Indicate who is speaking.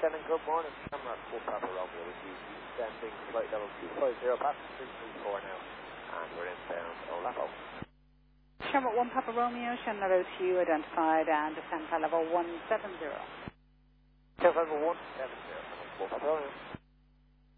Speaker 1: Shannon, good morning. Camera 4 Papa Romeo with you. Descending flight level 250, passing 334 now. And we're inbound Olapo.
Speaker 2: Shamrock 1 Papa Romeo, Shannon level 2 identified and descend flight level 170.
Speaker 1: Level 170, 4 Papa Romeo.